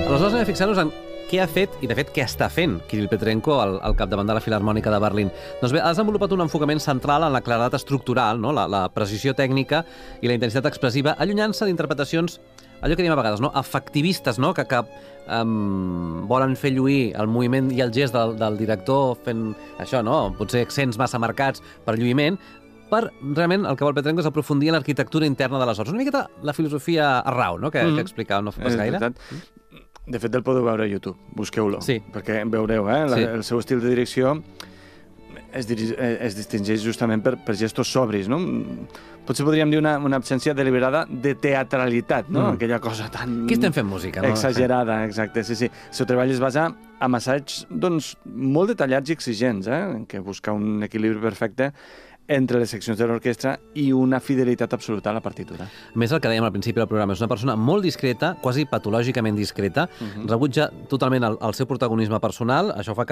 Aleshores anem a fixar-nos en què ha fet i, de fet, què està fent Kirill Petrenko al capdavant de la Filharmònica de Berlín. Doncs bé, ha desenvolupat un enfocament central en la claredat estructural, no? la precisió tècnica i la intensitat expressiva, allunyant-se d'interpretacions, allò que diem a vegades, no? Efectivistes, no? que volen fer lluir el moviment i el gest del director fent això, no? Potser accents massa marcats per lluïment, per realment el que vol Petrenko és aprofundir en l'arquitectura interna de les obres. Una miqueta la filosofia Arrau, no? que explicava no fa pas gaire. De fet, el podeu veure a YouTube, busqueu-lo, perquè veureu, el seu estil de direcció es distingeix justament per gestos sobris, no? Potser podríem dir una absència deliberada de teatralitat, no? Aquella cosa tan... Aquí estem fent música, no? Exagerada, exacte, sí. El seu treball es basa en assaigs, doncs, molt detallats i exigents, en què busca un equilibri perfecte entre les seccions de l'orquestra i una fidelitat absoluta a la partitura. A més, el que dèiem al principi del programa, és una persona molt discreta, quasi patològicament discreta, rebutja totalment el seu protagonisme personal, això fa que